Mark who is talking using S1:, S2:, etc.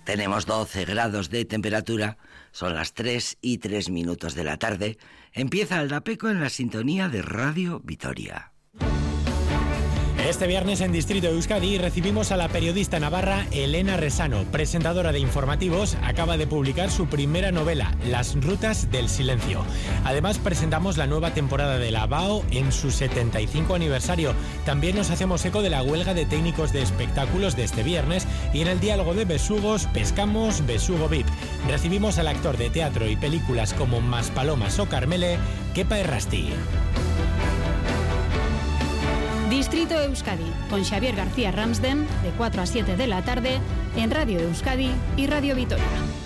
S1: Tenemos 12 grados de temperatura, son las 3:03 de la tarde. Empieza el Dapeco en la sintonía de Radio Vitoria.
S2: Este viernes en Distrito de Euskadi recibimos a la periodista navarra Elena Resano, presentadora de informativos. Acaba de publicar su primera novela, Las rutas del silencio. Además presentamos la nueva temporada de la BAO en su 75 aniversario. También nos hacemos eco de la huelga de técnicos de espectáculos de este viernes y en el diálogo de besugos pescamos Besugo VIP. Recibimos al actor de teatro y películas como Maspalomas o Carmele, Kepa Errasti.
S3: Distrito Euskadi, con Xavier García Ramsden, de 4 a 7 de la tarde, en Radio Euskadi y Radio Vitoria.